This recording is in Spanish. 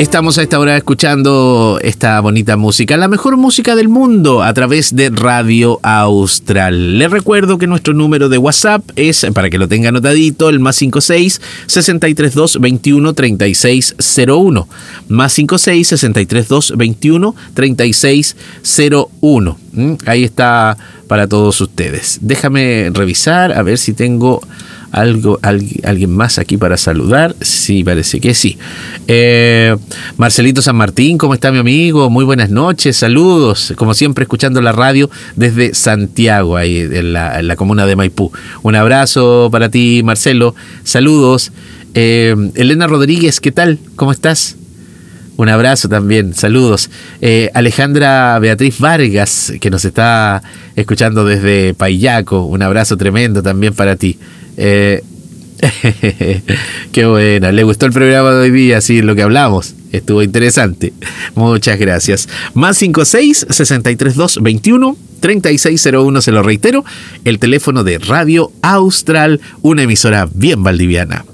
Estamos a esta hora escuchando esta bonita música, la mejor música del mundo a través de Radio Austral. Les recuerdo que nuestro número de WhatsApp es, para que lo tenga anotadito, el +56 632 21 3601. +56 632 21 3601. Ahí está para todos ustedes. Déjame revisar a ver si tengo alguien más aquí para saludar. Sí, parece que sí. Marcelito San Martín, ¿cómo está mi amigo? Muy buenas noches, saludos. Como siempre, escuchando la radio desde Santiago, ahí en la comuna de Maipú. Un abrazo para ti, Marcelo. Saludos. Elena Rodríguez, ¿qué tal? ¿Cómo estás? Un abrazo también, saludos. Alejandra Beatriz Vargas, que nos está escuchando desde Payaco. Un abrazo tremendo también para ti. Qué buena, le gustó el programa de hoy día, sí, lo que hablamos, estuvo interesante. Muchas gracias. +56 632 21 3601, se lo reitero, el teléfono de Radio Austral, una emisora bien valdiviana.